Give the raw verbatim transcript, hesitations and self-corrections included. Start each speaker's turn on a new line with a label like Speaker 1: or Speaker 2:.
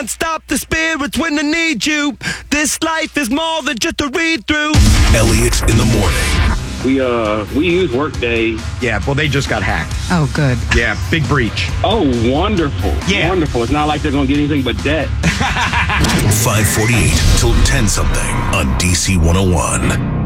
Speaker 1: Stop the spirits when they need you. This life is more than just a read-through.
Speaker 2: Elliot in the morning.
Speaker 3: We uh we use Workday.
Speaker 4: Yeah, well, they just got hacked.
Speaker 5: Oh, good.
Speaker 4: Yeah, big breach.
Speaker 3: Oh, wonderful.
Speaker 4: Yeah.
Speaker 3: Wonderful. It's not like they're going to get anything but debt.
Speaker 2: five forty-eight till ten something on D C one oh one.